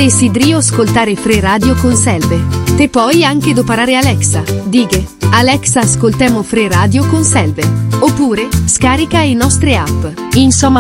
Desidero ascoltare Free Radio con Selve. Te puoi anche doparare Alexa. Dighe, Alexa ascoltemo Free Radio con Selve. Oppure, scarica i nostre app. Insomma,